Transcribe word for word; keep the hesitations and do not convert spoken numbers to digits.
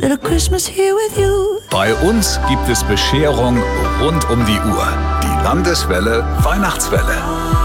little Christmas here with you. Bei uns gibt es Bescherung rund um die Uhr. Die Landeswelle Weihnachtswelle.